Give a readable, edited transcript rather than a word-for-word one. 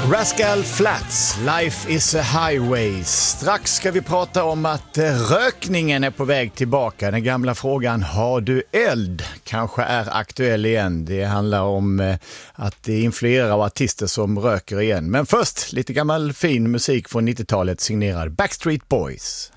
Rascal Flatts, Life is a Highway. Strax ska vi prata om att rökningen är på väg tillbaka. Den gamla frågan, har du eld? Kanske är aktuell igen. Det handlar om att det är flera av artister som röker igen. Men först lite gammal fin musik från 90-talet signerad Backstreet Boys.